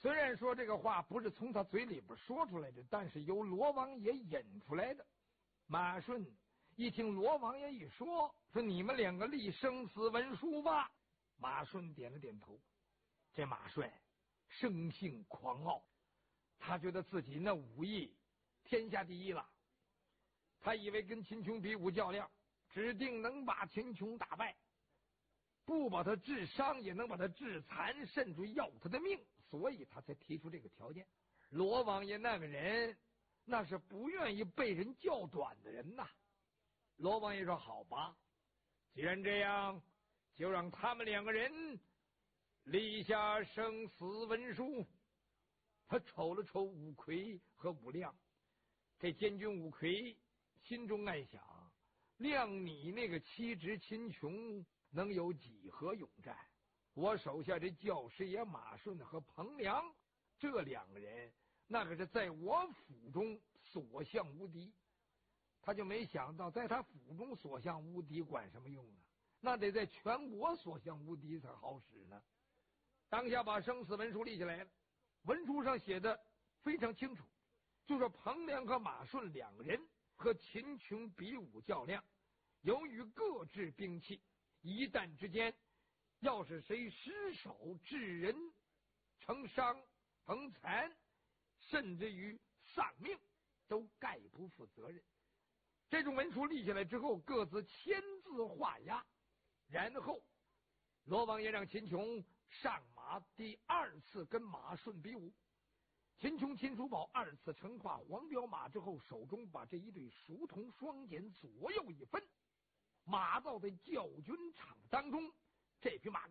虽然说这个话不是从他嘴里边说出来的，但是由罗王爷引出来的。马顺一听罗王爷一说你们两个立生死文书吧，马顺点了点头。这马顺生性狂傲，他觉得自己那武艺天下第一了，他以为跟秦琼比武较量，指定能把秦琼打败，不把他治伤也能把他治残，甚至要他的命，所以他才提出这个条件。罗王爷那个人那是不愿意被人较短的人呐。罗王爷说好吧，既然这样，就让他们两个人立下生死文书。他瞅了瞅武魁和武亮，这监军武魁心中暗想，亮你那个妻侄秦琼能有几何勇战？我手下这教师爷马顺和彭良这两个人，那可是在我府中所向无敌。他就没想到在他府中所向无敌管什么用啊？那得在全国所向无敌才好使呢。当下把生死文书立起来了，文书上写的非常清楚，就说彭良和马顺两个人和秦琼比武较量，由于各制兵器，一旦之间要是谁失手致人成伤成残，甚至于丧命，都概不负责任。这种文书立下来之后，各自签字画押，然后罗王爷让秦琼上马第二次跟马顺比武。秦琼、秦叔宝二次乘化黄骠马之后，手中把这一对熟铜双锏左右一分，马到在教军场当中，这匹马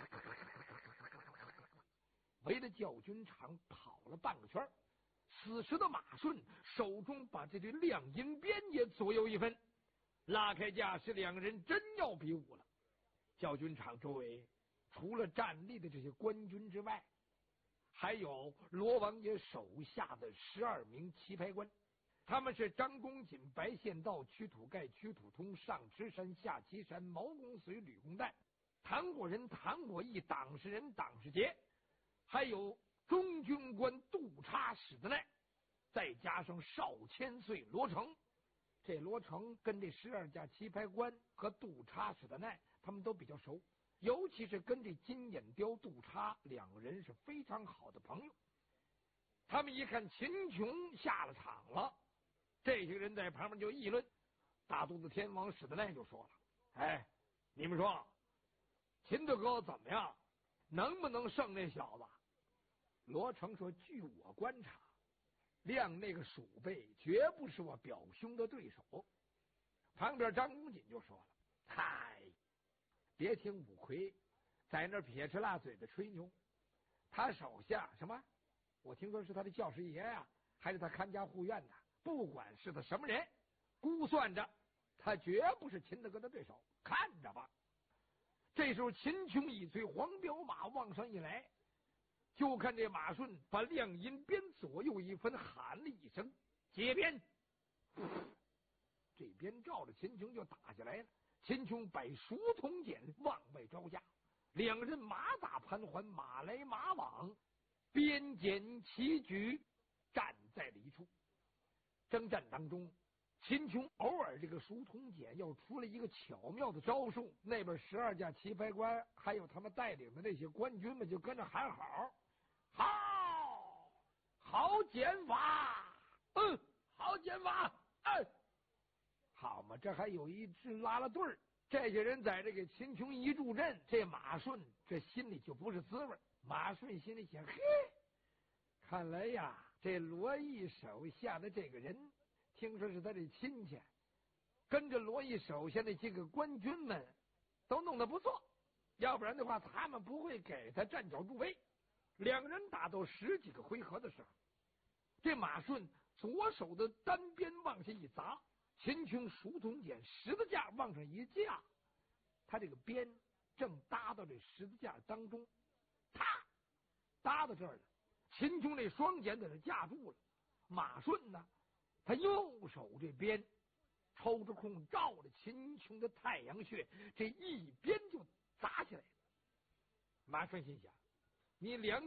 围着教军场跑了半个圈。此时的马顺手中把这对亮银鞭也左右一分，拉开架势，两个人真要比武了。教军场周围除了站立的这些官军之外，还有罗王爷手下的12名棋牌官，他们是张公瑾、白献道、屈土盖、屈土通、上池山、下岐山、毛公随、吕公旦、唐果人、唐果义、党士人、党士杰，还有中军官督察史的奈，再加上少千岁罗成。这罗成跟这12家棋牌官和督察史的奈他们都比较熟，尤其是跟这金眼雕督察两个人是非常好的朋友。他们一看秦琼下了场了，这些人在旁边就议论。大肚子天王史的奈就说了：哎，你们说秦大哥怎么样，能不能胜那小子？罗成说：据我观察，亮那个鼠辈绝不是我表兄的对手。旁边张公瑾就说了：嗨，别听武魁在那撇吃辣嘴的吹牛，他手下什么？我听说是他的教师爷呀，还是他看家护院的，不管是他什么人，估算着他绝不是秦大哥的对手，看着吧。这时候秦琼一催黄骠马往上一来，就看这马顺把亮银鞭左右一分，喊了一声接鞭，这鞭照着秦琼就打下来了。秦琼摆熟铜锏往外招架，两人马打盘桓，马来马往，鞭锏齐举，站在了一处。征战当中，秦琼偶尔这个熟铜锏要出了一个巧妙的招数，那边12家棋牌官还有他们带领的那些官军们就跟着喊好，好，好剑法，好剑法，好嘛，这还有一支拉拉队儿。这些人在这个秦琼一助阵，这马顺这心里就不是滋味。马顺心里想：嘿，看来呀，这罗一手下的这个人，听说是他的亲戚，跟着罗一手下那几个官军们都弄得不错，要不然的话，他们不会给他站脚助威。两个人打到10几个回合的时候，这马顺左手的单鞭往下一砸，秦琼熟铜锏十字架往上一架，他这个鞭正搭到这十字架当中，啪，搭到这儿了。秦琼这双锏在这架住了，马顺呢，他右手这鞭抽着空照着秦琼的太阳穴，这一鞭就砸下来了。马顺心想：你两